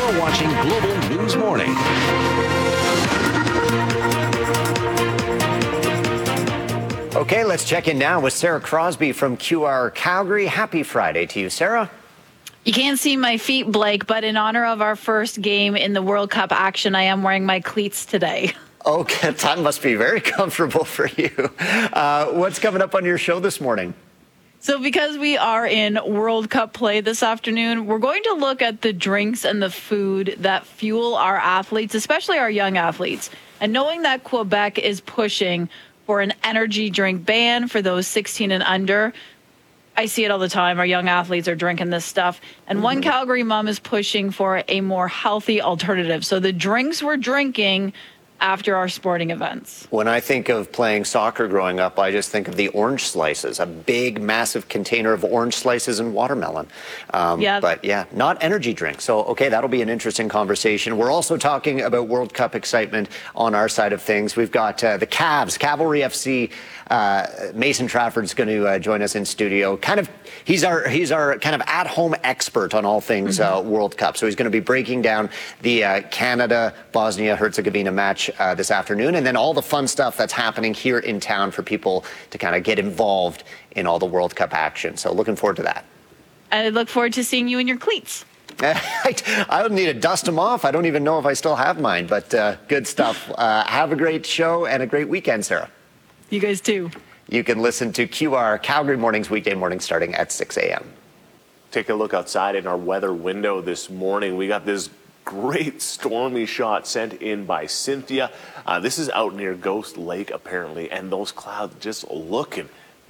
You're watching Global News Morning. Okay, let's check in now with Sarah Crosby from QR Calgary. Happy Friday to you, Sarah. You can't see my feet, Blake, but in honor of our first game in the World Cup action, I am wearing my cleats today. Okay, that must be very comfortable for you. What's coming up on your show this morning? So because we are in World Cup play this afternoon, we're going to look at the drinks and the food that fuel our athletes, especially our young athletes. And knowing that Quebec is pushing for an energy drink ban for those 16 and under, I see it all the time. Our young athletes are drinking this stuff. And one Calgary mom is pushing for a more healthy alternative. So the drinks we're drinking after our sporting events. When I think of playing soccer growing up, I just think of the orange slices, a big, massive container of orange slices and watermelon. But yeah, not energy drinks. So, okay, that'll be an interesting conversation. We're also talking about World Cup excitement on our side of things. We've got the Cavs, Cavalry FC. Mason Trafford's going to join us in studio. He's our kind of at-home expert on all things World Cup. So he's going to be breaking down the Canada-Bosnia-Herzegovina match this afternoon, and then all the fun stuff that's happening here in town for people to kind of get involved in all the World Cup action. So looking forward to that. I look forward to seeing you in your cleats. I don't need to dust them off. I don't even know if I still have mine, but good stuff. Have a great show and a great weekend, Sarah. You guys too. You can listen to QR Calgary Mornings weekday mornings starting at 6 a.m. Take a look outside in our weather window this morning. We got this great stormy shot sent in by Cynthia. This is out near Ghost Lake, apparently, and those clouds just looking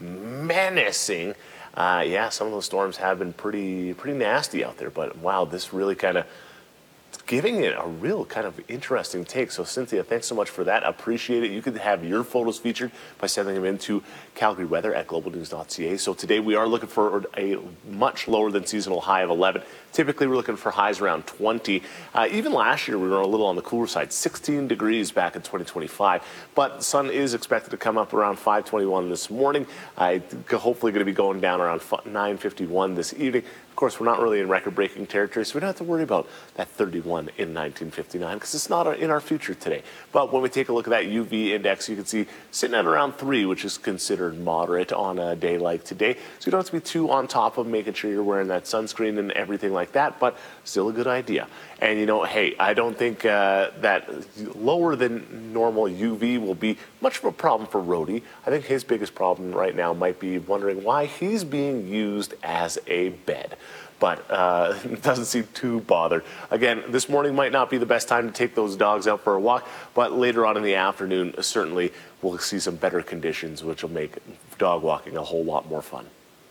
menacing. Some of those storms have been pretty nasty out there, but wow, this really kind of giving it a real kind of interesting take. So Cynthia, thanks so much for that. Appreciate it. You could have your photos featured by sending them into Calgary Weather at globalnews.ca. So today we are looking for a much lower than seasonal high of 11. Typically we're looking for highs around 20. Even last year we were a little on the cooler side, 16 degrees back in 2025. But the sun is expected to come up around 5:21 this morning. Hopefully going to be going down around 9:51 this evening. Of course, we're not really in record-breaking territory, so we don't have to worry about that 31 in 1959 because it's not in our future today. But when we take a look at that UV index, you can see sitting at around 3, which is considered moderate on a day like today. So you don't have to be too on top of making sure you're wearing that sunscreen and everything like that, but still a good idea. And, hey, I don't think that lower than normal UV will be much of a problem for Rhodey. I think his biggest problem right now might be wondering why he's being used as a bed. But doesn't seem too bothered. Again, this morning might not be the best time to take those dogs out for a walk, but later on in the afternoon, certainly we'll see some better conditions, which will make dog walking a whole lot more fun.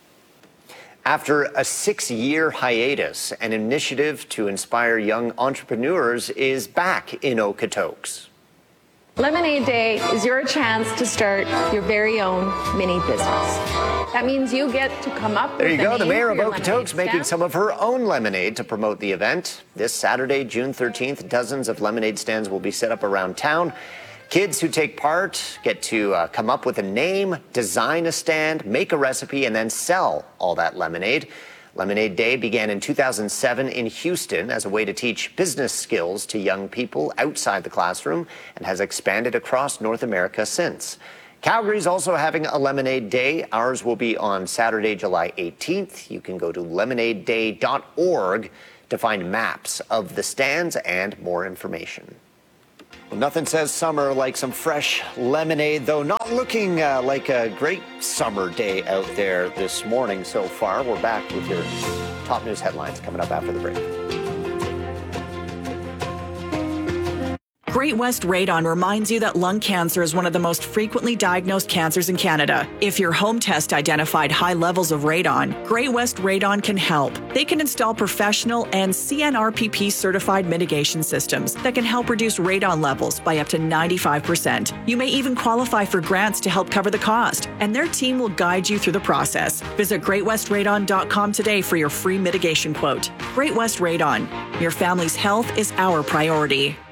After a 6-year hiatus, an initiative to inspire young entrepreneurs is back in Okotoks. Lemonade Day is your chance to start your very own mini business. That means you get to come up with There you go. The mayor of your Okotoks making some of her own lemonade to promote the event. This Saturday, June 13th, dozens of lemonade stands will be set up around town. Kids who take part get to come up with a name, design a stand, make a recipe, and then sell all that lemonade. Lemonade Day began in 2007 in Houston as a way to teach business skills to young people outside the classroom and has expanded across North America since. Calgary's also having a Lemonade Day. Ours will be on Saturday, July 18th. You can go to lemonadeday.org to find maps of the stands and more information. Well, nothing says summer like some fresh lemonade, though not looking like a great summer day out there this morning so far. We're back with your top news headlines coming up after the break. Great West Radon reminds you that lung cancer is one of the most frequently diagnosed cancers in Canada. If your home test identified high levels of radon, Great West Radon can help. They can install professional and CNRPP certified mitigation systems that can help reduce radon levels by up to 95%. You may even qualify for grants to help cover the cost, and their team will guide you through the process. Visit greatwestradon.com today for your free mitigation quote. Great West Radon. Your family's health is our priority.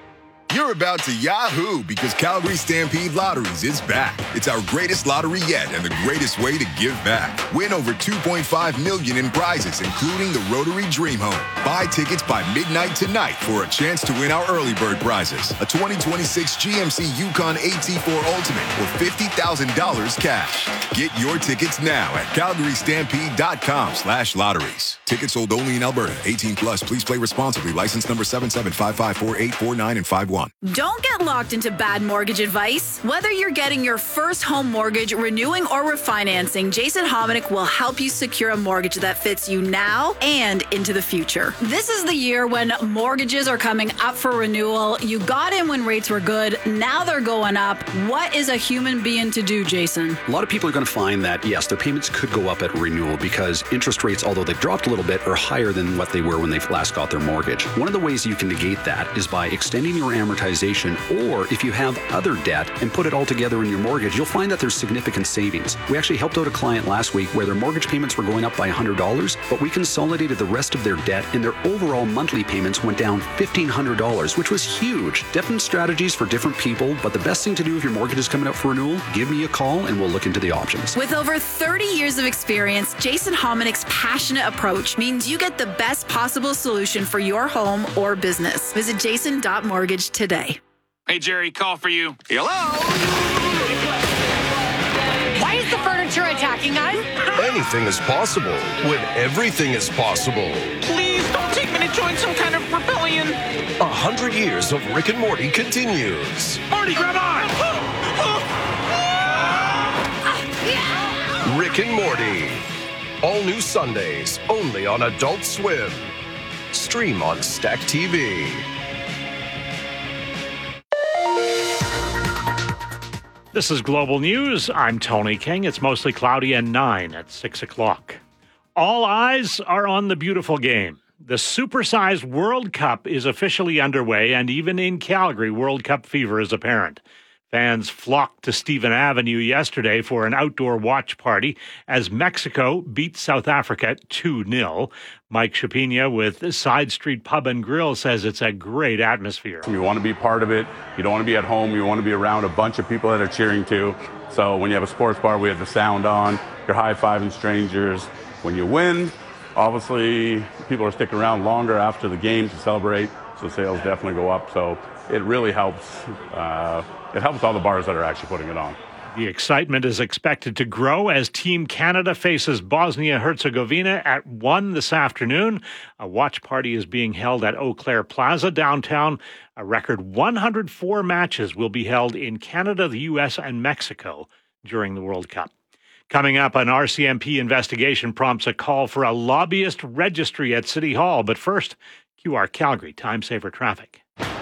You're about to Yahoo because Calgary Stampede Lotteries is back. It's our greatest lottery yet and the greatest way to give back. Win over $2.5 million in prizes, including the Rotary Dream Home. Buy tickets by midnight tonight for a chance to win our early bird prizes. A 2026 GMC Yukon AT4 Ultimate or $50,000 cash. Get your tickets now at calgarystampede.com/lotteries. Tickets sold only in Alberta. 18 plus. Please play responsibly. License number 77554849 and 51. Don't get locked into bad mortgage advice. Whether you're getting your first home mortgage, renewing, or refinancing, Jason Hominick will help you secure a mortgage that fits you now and into the future. This is the year when mortgages are coming up for renewal. You got in when rates were good. Now they're going up. What is a human being to do, Jason? A lot of people are going to find that, yes, their payments could go up at renewal because interest rates, although they've dropped a little bit, are higher than what they were when they last got their mortgage. One of the ways you can negate that is by extending your amortization, or if you have other debt and put it all together in your mortgage, you'll find that there's significant savings. We actually helped out a client last week where their mortgage payments were going up by $100, but we consolidated the rest of their debt and their overall monthly payments went down $1,500, which was huge. Different strategies for different people, but the best thing to do if your mortgage is coming up for renewal, give me a call and we'll look into the options. With over 30 years of experience, Jason Hominick's passionate approach means you get the best possible solution for your home or business. Visit jason.mortgage today. Hey, Jerry, call for you. Hello? Why is the furniture attacking us? Anything is possible when everything is possible. Please don't take me to join some kind of rebellion. 100 years of Rick and Morty continues. Morty, grab on! Rick and Morty. All new Sundays, only on Adult Swim. Stream on Stack TV. This is Global News. I'm Tony King. It's mostly cloudy and 9 at 6 o'clock. All eyes are on the beautiful game. The supersized World Cup is officially underway, and even in Calgary, World Cup fever is apparent. Fans flocked to Stephen Avenue yesterday for an outdoor watch party as Mexico beat South Africa 2-0. Mike Chapina with Side Street Pub and Grill says it's a great atmosphere. You want to be part of it. You don't want to be at home. You want to be around a bunch of people that are cheering too. So when you have a sports bar, we have the sound on. You're high-fiving strangers. When you win, obviously people are sticking around longer after the game to celebrate. So sales definitely go up. So it really helps. It helps all the bars that are actually putting it on. The excitement is expected to grow as Team Canada faces Bosnia-Herzegovina at 1 this afternoon. A watch party is being held at Eau Claire Plaza downtown. A record 104 matches will be held in Canada, the U.S., and Mexico during the World Cup. Coming up, an RCMP investigation prompts a call for a lobbyist registry at City Hall. But first, QR Calgary Time Saver Traffic.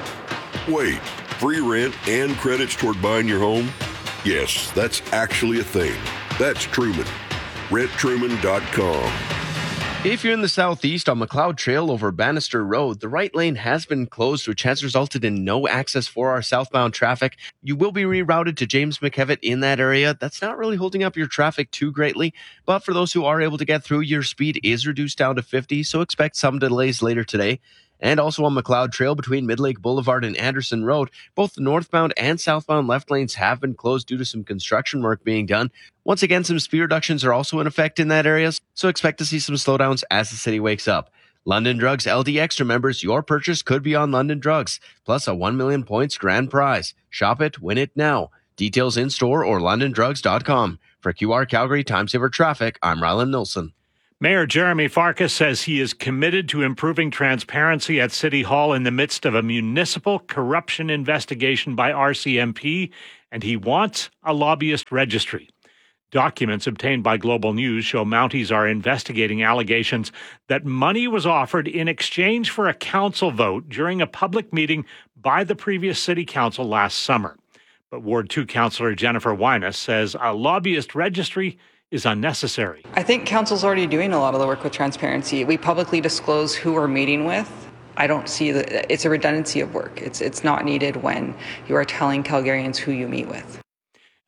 Wait, free rent and credits toward buying your home? Yes, that's actually a thing. That's Truman. RentTruman.com. If you're in the southeast on McLeod Trail over Bannister Road, the right lane has been closed, which has resulted in no access for our southbound traffic. You will be rerouted to James McKevitt in that area. That's not really holding up your traffic too greatly, but for those who are able to get through, your speed is reduced down to 50, so expect some delays later today. And also on McLeod Trail between Midlake Boulevard and Anderson Road, both the northbound and southbound left lanes have been closed due to some construction work being done. Once again, some speed reductions are also in effect in that area, so expect to see some slowdowns as the city wakes up. London Drugs LD Extra members, your purchase could be on London Drugs, plus a 1 million points grand prize. Shop it, win it now. Details in store or londondrugs.com. For QR Calgary Time Saver Traffic, I'm Ryland Nilsson. Mayor Jeremy Farkas says he is committed to improving transparency at City Hall in the midst of a municipal corruption investigation by RCMP, and he wants a lobbyist registry. Documents obtained by Global News show Mounties are investigating allegations that money was offered in exchange for a council vote during a public meeting by the previous city council last summer. But Ward 2 Councillor Jennifer Wyness says a lobbyist registry is unnecessary. I think council's already doing a lot of the work with transparency. We publicly disclose who we're meeting with. I don't see that it's a redundancy of work. It's not needed when you are telling Calgarians who you meet with.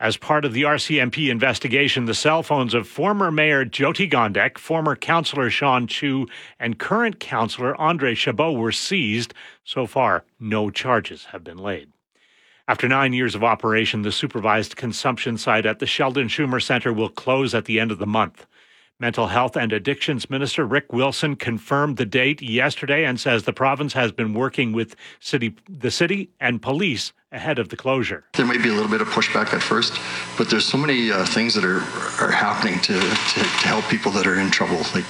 As part of the RCMP investigation, the cell phones of former Mayor Jyoti Gondek, former Councillor Sean Chu, and current Councillor Andre Chabot were seized. So far, no charges have been laid. After 9 years of operation, the supervised consumption site at the Sheldon Schumer Centre will close at the end of the month. Mental Health and Addictions Minister Rick Wilson confirmed the date yesterday and says the province has been working with the city and police ahead of the closure. There might be a little bit of pushback at first, but there's so many things that are happening to help people that are in trouble. Like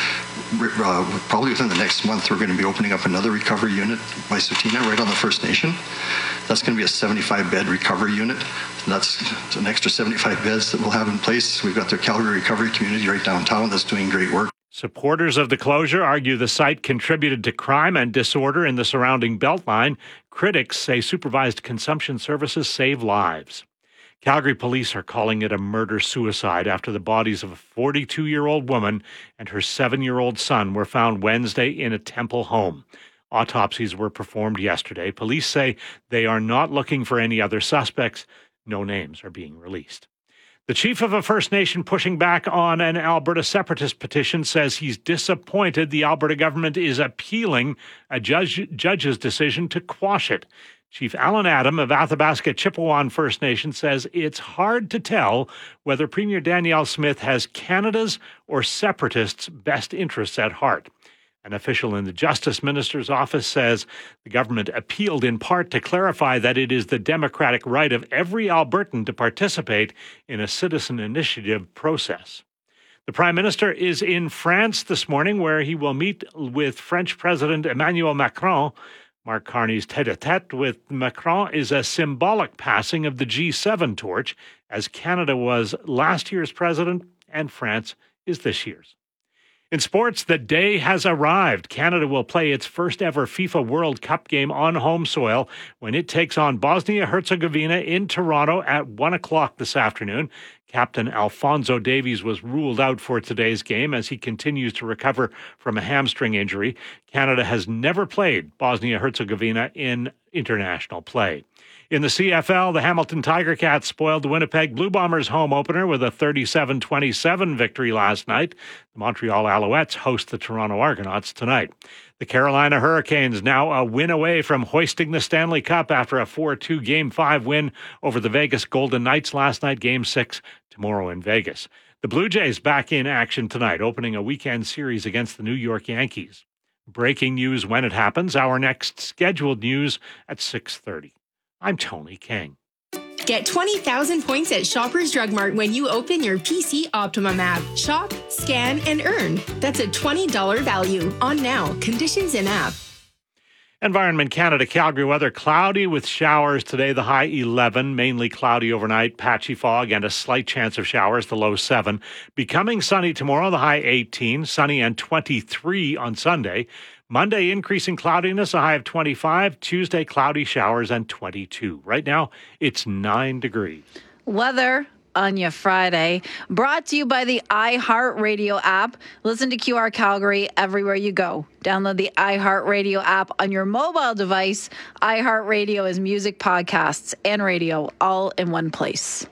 probably within the next month, we're going to be opening up another recovery unit by Sutina right on the First Nation. That's going to be a 75-bed recovery unit. And that's an extra 75 beds that we'll have in place. We've got the Calgary Recovery Community right downtown that's doing great work. Supporters of the closure argue the site contributed to crime and disorder in the surrounding Beltline. Critics say supervised consumption services save lives. Calgary police are calling it a murder-suicide after the bodies of a 42-year-old woman and her 7-year-old son were found Wednesday in a Temple home. Autopsies were performed yesterday. Police say they are not looking for any other suspects. No names are being released. The chief of a First Nation pushing back on an Alberta separatist petition says he's disappointed the Alberta government is appealing a judge's decision to quash it. Chief Alan Adam of Athabasca Chippewan First Nation says it's hard to tell whether Premier Danielle Smith has Canada's or separatists' best interests at heart. An official in the Justice Minister's office says the government appealed in part to clarify that it is the democratic right of every Albertan to participate in a citizen initiative process. The Prime Minister is in France this morning, where he will meet with French President Emmanuel Macron. Mark Carney's tête-à-tête with Macron is a symbolic passing of the G7 torch, as Canada was last year's president and France is this year's. In sports, the day has arrived. Canada will play its first ever FIFA World Cup game on home soil when it takes on Bosnia-Herzegovina in Toronto at 1 o'clock this afternoon. Captain Alphonso Davies was ruled out for today's game as he continues to recover from a hamstring injury. Canada has never played Bosnia-Herzegovina in international play. In the CFL, the Hamilton Tiger Cats spoiled the Winnipeg Blue Bombers home opener with a 37-27 victory last night. The Montreal Alouettes host the Toronto Argonauts tonight. The Carolina Hurricanes now a win away from hoisting the Stanley Cup after a 4-2 Game 5 win over the Vegas Golden Knights last night. Game 6 tomorrow in Vegas. The Blue Jays back in action tonight, opening a weekend series against the New York Yankees. Breaking news when it happens. Our next scheduled news at 6:30. I'm Tony King. Get 20,000 points at Shoppers Drug Mart when you open your PC Optimum app. Shop, scan, and earn. That's a $20 value. On now. Conditions in app. Environment Canada, Calgary weather, cloudy with showers today, the high 11, mainly cloudy overnight, patchy fog, and a slight chance of showers, the low 7. Becoming sunny tomorrow, the high 18, sunny and 23 on Sunday. Monday, increasing cloudiness, a high of 25. Tuesday, cloudy showers and 22. Right now, it's 9 degrees. Weather on your Friday, brought to you by the iHeartRadio app. Listen to QR Calgary everywhere you go. Download the iHeartRadio app on your mobile device. iHeartRadio is music, podcasts, and radio all in one place.